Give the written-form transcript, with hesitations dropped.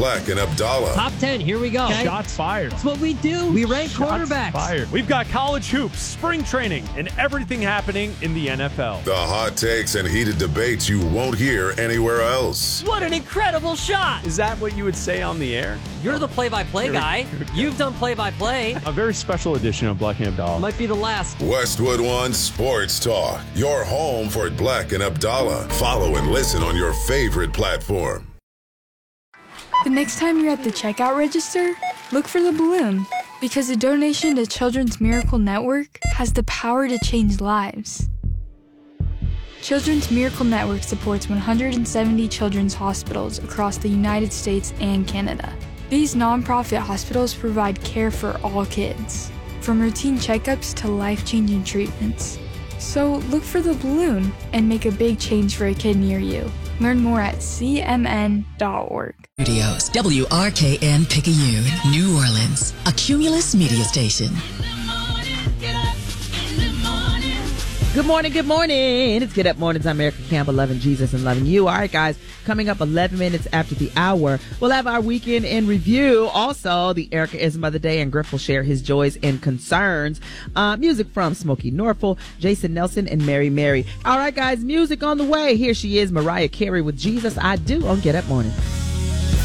Black and Abdallah. Top 10, here we go. Okay? Shots fired. That's what we do. We rank quarterbacks. Fired. We've got college hoops, spring training, and everything happening in the NFL. The hot takes and heated debates you won't hear anywhere else. What an incredible shot. Is that what you would say on the air? You're the play-by-play guy. You've done play-by-play. A very special edition of Black and Abdallah. Might be the last. Westwood One Sports Talk. Your home for Black and Abdallah. Follow and listen on your favorite platform. The next time you're at the checkout register, look for the balloon, because a donation to Children's Miracle Network has the power to change lives. Children's Miracle Network supports 170 children's hospitals across the United States and Canada. These nonprofit hospitals provide care for all kids, from routine checkups to life-changing treatments. So look for the balloon and make a big change for a kid near you. Learn more at cmn.org. Studios, WRKN Picayune, New Orleans, a Cumulus media station. Good morning, good morning. It's Get Up Mornings. I'm Erica Campbell, loving Jesus and loving you. All right, guys, coming up 11 minutes after the hour, we'll have our weekend in review. Also, the Ericaism of the day, and Griff will share his joys and concerns. Music from Smokey Norfolk, Jason Nelson, and Mary Mary. All right, guys, music on the way. Here she is, Mariah Carey with Jesus I Do on Get Up Mornings.